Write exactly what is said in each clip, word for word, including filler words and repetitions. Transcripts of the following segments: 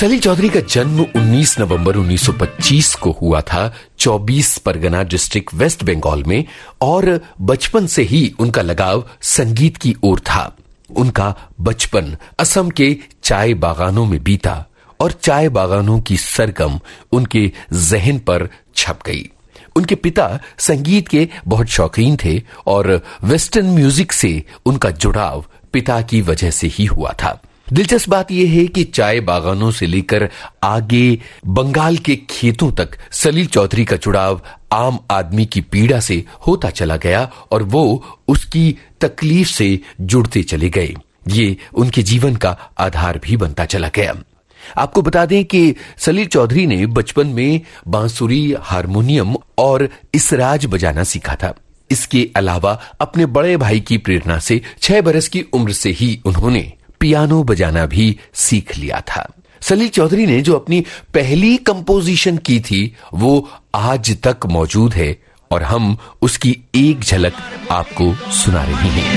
सलील चौधरी का जन्म उन्नीस नवंबर उन्नीस सौ पच्चीस को हुआ था चौबीस परगना डिस्ट्रिक्ट वेस्ट बंगाल में और बचपन से ही उनका लगाव संगीत की ओर था। उनका बचपन असम के चाय बागानों में बीता और चाय बागानों की सरगम उनके जहन पर छप गई। उनके पिता संगीत के बहुत शौकीन थे और वेस्टर्न म्यूजिक से उनका जुड़ाव पिता की वजह से ही हुआ था। दिलचस्प बात यह है कि चाय बागानों से लेकर आगे बंगाल के खेतों तक सलील चौधरी का जुड़ाव आम आदमी की पीड़ा से होता चला गया और वो उसकी तकलीफ से जुड़ते चले गए। ये उनके जीवन का आधार भी बनता चला गया। आपको बता दें कि सलील चौधरी ने बचपन में बांसुरी, हारमोनियम और इसराज बजाना सीखा था। इसके अलावा अपने बड़े भाई की प्रेरणा से छह बरस की उम्र से ही उन्होंने पियानो बजाना भी सीख लिया था। सलील चौधरी ने जो अपनी पहली कंपोजिशन की थी वो आज तक मौजूद है और हम उसकी एक झलक आपको सुना रहे हैं।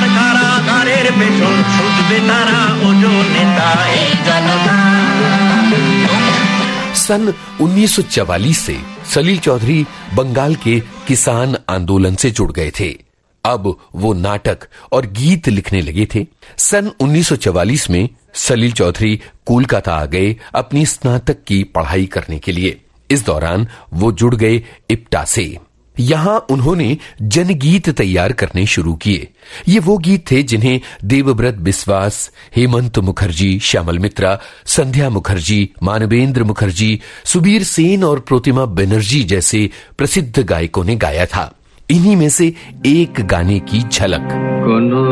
सन उन्नीस सौ चवालीस से सलील चौधरी बंगाल के किसान आंदोलन से जुड़ गए थे। अब वो नाटक और गीत लिखने लगे थे। सन उन्नीस सौ चवालीस में सलील चौधरी कोलकाता आ गए अपनी स्नातक की पढ़ाई करने के लिए। इस दौरान वो जुड़ गए इप्टा से। यहां उन्होंने जनगीत तैयार करने शुरू किए। ये वो गीत थे जिन्हें देवव्रत बिस्वास, हेमंत मुखर्जी, श्यामल मित्रा, संध्या मुखर्जी, मानवेंद्र मुखर्जी, सुबीर सेन और प्रतिमा बनर्जी जैसे प्रसिद्ध गायकों ने गाया था। इन्हीं में से एक गाने की झलक।